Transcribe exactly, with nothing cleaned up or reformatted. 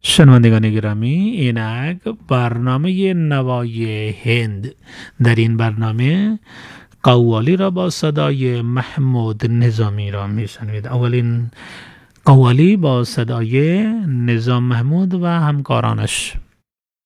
شنوندگان گرامی، اینک برنامه نوای هند. در این برنامه قوالی را با صدای محمود نظامی را میشنوید. اولین قوالی با صدای نظام محمود و همکارانش.